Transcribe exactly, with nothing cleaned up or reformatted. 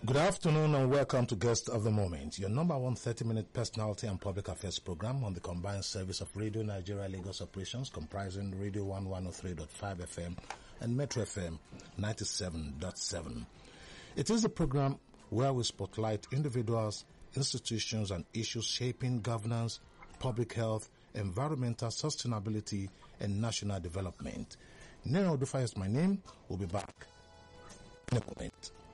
Good afternoon and welcome to Guest of the Moment, your number one thirty-minute personality and public affairs program on the combined service of Radio Nigeria Lagos operations comprising Radio one one oh three point five F M and Metro F M ninety-seven point seven. It is a program where we spotlight individuals, institutions and issues shaping governance, public health, environmental sustainability and national development. Nero Dufa is my name. We'll be back in a moment.